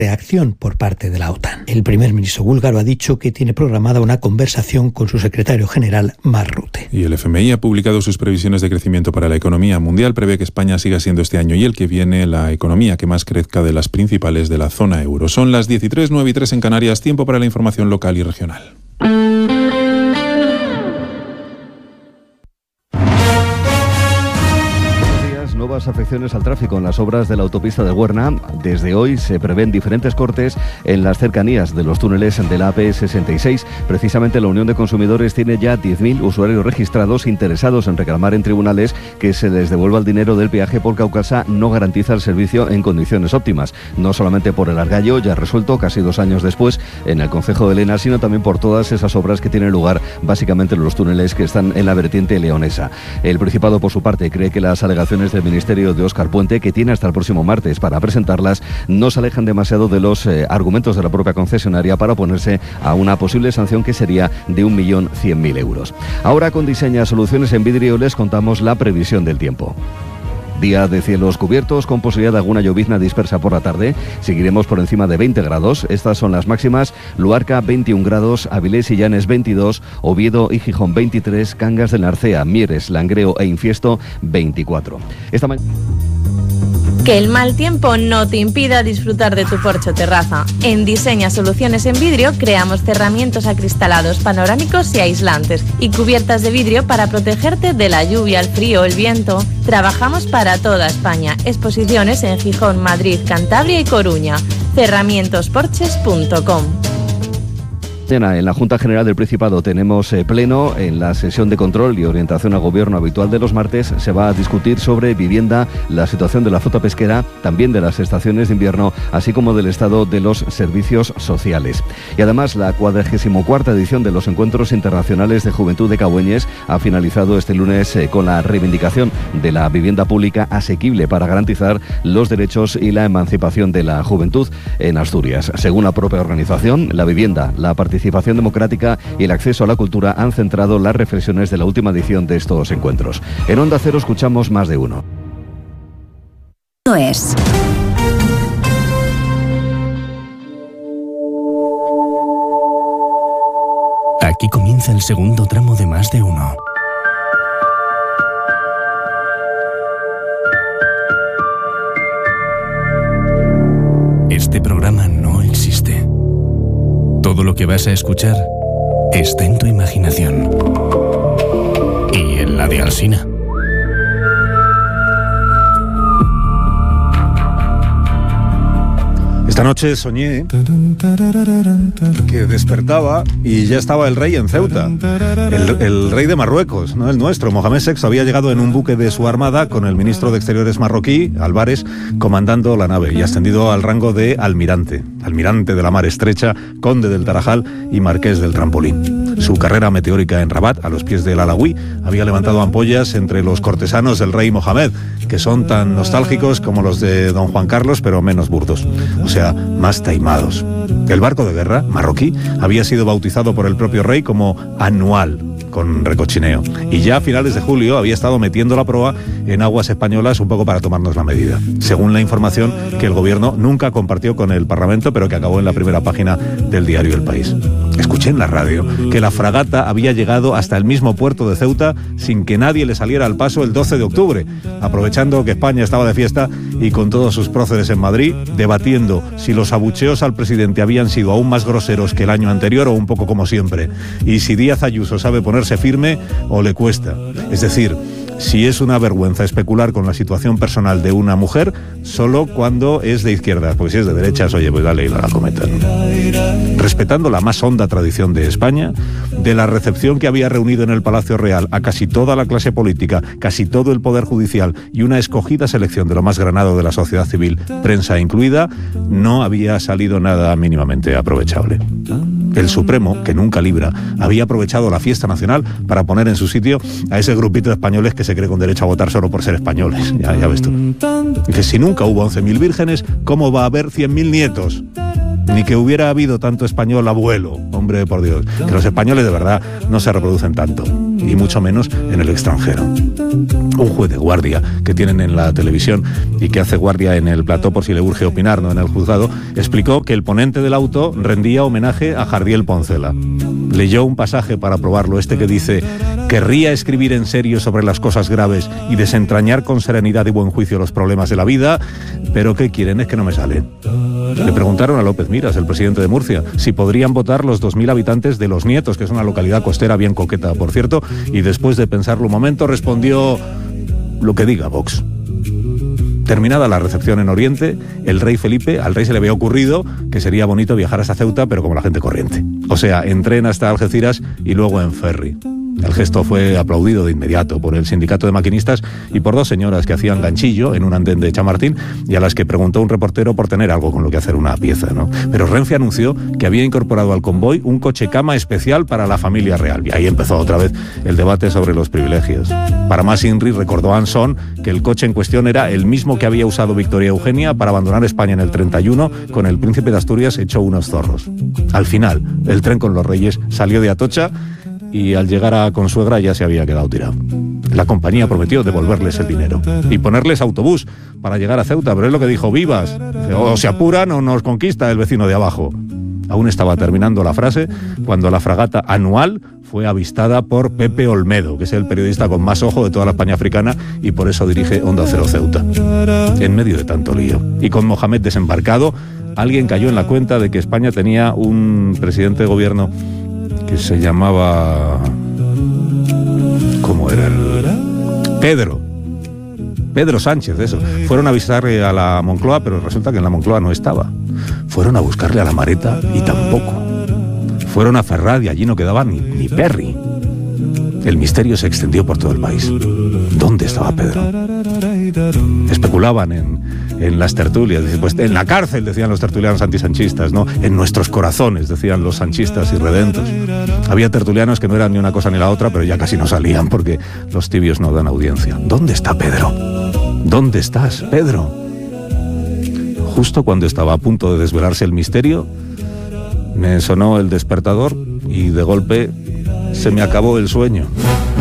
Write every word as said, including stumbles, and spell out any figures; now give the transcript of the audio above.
reacción por parte de la OTAN. El primer ministro búlgaro ha dicho que tiene programada una conversación con su secretario general, Mark Rutte. Y el F M I ha publicado sus previsiones de crecimiento para la economía mundial. Prevé que España siga siendo este año y el que viene la economía que más crezca de las principales de la zona euro. Son las diez y tres, nueve y tres en Canarias. Tiempo para la información local y regional. Nuevas afecciones al tráfico en las obras de la autopista de Huerna. Desde hoy se prevén diferentes cortes en las cercanías de los túneles de la A P sesenta y seis. Precisamente la Unión de Consumidores tiene ya diez mil usuarios registrados interesados en reclamar en tribunales que se les devuelva el dinero del peaje porque Aukasa no garantiza el servicio en condiciones óptimas. No solamente por el argallo ya resuelto casi dos años después en el concejo de Lena, sino también por todas esas obras que tienen lugar básicamente en los túneles que están en la vertiente leonesa. El Principado, por su parte, cree que las alegaciones del Ministerio de Óscar Puente, que tiene hasta el próximo martes para presentarlas, no se alejan demasiado de los eh, argumentos de la propia concesionaria para oponerse a una posible sanción que sería de un millón cien mil euros. Ahora, con Diseña Soluciones en Vidrio, les contamos la previsión del tiempo. Día de cielos cubiertos con posibilidad de alguna llovizna dispersa por la tarde. Seguiremos por encima de veinte grados. Estas son las máximas. Luarca veintiún grados, Avilés y Llanes veintidós, Oviedo y Gijón veintitrés, Cangas de Narcea, Mieres, Langreo e Infiesto veinticuatro. Esta mañana... Que el mal tiempo no te impida disfrutar de tu porche o terraza. En Diseña Soluciones en Vidrio creamos cerramientos acristalados, panorámicos y aislantes y cubiertas de vidrio para protegerte de la lluvia, el frío, el viento. Trabajamos para toda España. Exposiciones en Gijón, Madrid, Cantabria y Coruña. cerramientos porches punto com. En la Junta General del Principado tenemos eh, pleno. En la sesión de control y orientación al gobierno habitual de los martes se va a discutir sobre vivienda, la situación de la flota pesquera, también de las estaciones de invierno, así como del estado de los servicios sociales. Y además la cuadragésimo cuarta edición de los Encuentros Internacionales de Juventud de Cabueñes ha finalizado este lunes eh, con la reivindicación de la vivienda pública asequible para garantizar los derechos y la emancipación de la juventud en Asturias. Según la propia organización, la vivienda, la participación participación democrática y el acceso a la cultura han centrado las reflexiones de la última edición de estos encuentros. En Onda Cero escuchamos más de uno. No es. Aquí comienza el segundo tramo de Más de Uno. Este programa no existe. Todo lo que vas a escuchar está en tu imaginación y en la de Alsina. Esta noche soñé que despertaba y ya estaba el rey en Ceuta, el, el rey de Marruecos, no el nuestro. Mohamed sexto había llegado en un buque de su armada con el ministro de Exteriores marroquí, Álvarez, comandando la nave y ascendido al rango de almirante, almirante de la Mar Estrecha, conde del Tarajal y marqués del Trampolín. Su carrera meteórica en Rabat, a los pies del Alauí, había levantado ampollas entre los cortesanos del rey Mohamed, que son tan nostálgicos como los de don Juan Carlos, pero menos burdos, o sea, más taimados. El barco de guerra marroquí había sido bautizado por el propio rey como Anual, con recochineo, y ya a finales de julio había estado metiendo la proa en aguas españolas un poco para tomarnos la medida, según la información que el gobierno nunca compartió con el Parlamento, pero que acabó en la primera página del diario El País. Escuché en la radio que la fragata había llegado hasta el mismo puerto de Ceuta sin que nadie le saliera al paso el doce de octubre, aprovechando que España estaba de fiesta y con todos sus próceres en Madrid, debatiendo si los abucheos al presidente habían sido aún más groseros que el año anterior o un poco como siempre, y si Díaz Ayuso sabe ponerse firme o le cuesta. Es decir, si es una vergüenza especular con la situación personal de una mujer solo cuando es de izquierdas, porque si es de derechas, oye, pues dale y la cometa, ¿no? Respetando la más honda tradición de España, de la recepción que había reunido en el Palacio Real a casi toda la clase política, casi todo el Poder Judicial y una escogida selección de lo más granado de la sociedad civil, prensa incluida, no había salido nada mínimamente aprovechable. El Supremo, que nunca libra, había aprovechado la fiesta nacional para poner en su sitio a ese grupito de españoles que se cree con derecho a votar solo por ser españoles. Ya, ya ves tú. Que si nunca hubo once mil vírgenes, ¿cómo va a haber cien mil nietos? ni que hubiera habido tanto español abuelo, hombre, por Dios, que los españoles de verdad no se reproducen tanto, y mucho menos en el extranjero. Un juez de guardia que tienen en la televisión y que hace guardia en el plató por si le urge opinar, no en el juzgado, explicó que el ponente del auto rendía homenaje a Jardiel Poncela. Leyó un pasaje para probarlo, este que dice: querría escribir en serio sobre las cosas graves y desentrañar con serenidad y buen juicio los problemas de la vida, pero ¿qué quieren? Es que no me sale. Le preguntaron a López Miras, el presidente de Murcia, si podrían votar los dos mil habitantes de Los Nietos, que es una localidad costera bien coqueta, por cierto, y después de pensarlo un momento respondió: lo que diga Vox. Terminada la recepción en Oriente, el rey Felipe, al rey se le había ocurrido que sería bonito viajar hasta Ceuta, pero como la gente corriente. O sea, en tren hasta Algeciras y luego en ferry. El gesto fue aplaudido de inmediato por el sindicato de maquinistas y por dos señoras que hacían ganchillo en un andén de Chamartín y a las que preguntó un reportero por tener algo con lo que hacer una pieza, ¿no? Pero Renfe anunció que había incorporado al convoy un coche cama especial para la familia real. Y ahí empezó otra vez el debate sobre los privilegios. Para más Inri, recordó Ansón que el coche en cuestión era el mismo que había usado Victoria Eugenia para abandonar España en el treinta y uno con el príncipe de Asturias hecho unos zorros. Al final, el tren con los reyes salió de Atocha y al llegar a Consuegra ya se había quedado tirado. La compañía prometió devolverles el dinero y ponerles autobús para llegar a Ceuta, pero es lo que dijo Vivas: o se apuran o nos conquista el vecino de abajo. Aún estaba terminando la frase cuando la fragata Anual fue avistada por Pepe Olmedo, que es el periodista con más ojo de toda la España africana y por eso dirige Onda Cero Ceuta. En medio de tanto lío y con Mohamed desembarcado, alguien cayó en la cuenta de que España tenía un presidente de gobierno que se llamaba... ¿Cómo era? El... Pedro. Pedro Sánchez, eso. Fueron a avisarle a la Moncloa, pero resulta que en la Moncloa no estaba. Fueron a buscarle a la Mareta y tampoco. Fueron a Ferraz y allí no quedaba ni, ni Perry. El misterio se extendió por todo el país. ¿Dónde estaba Pedro? Especulaban en, en las tertulias. Pues en la cárcel, decían los tertulianos antisanchistas, ¿no? En nuestros corazones, decían los sanchistas irredentos. Había tertulianos que no eran ni una cosa ni la otra, pero ya casi no salían porque los tibios no dan audiencia. ¿Dónde está Pedro? ¿Dónde estás, Pedro? Justo cuando estaba a punto de desvelarse el misterio, me sonó el despertador y de golpe se me acabó el sueño.